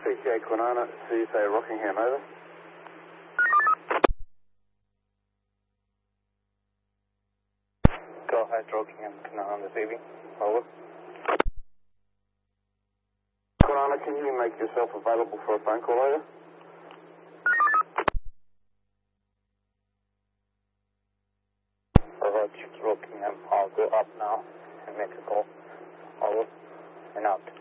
PCA Quinana to say Rockingham, over. Go ahead, Rockingham, Quinana receiving, over. Quinana, can you make yourself available for a phone call, over? Roger, Rockingham, I'll go up now and make a call, over and out.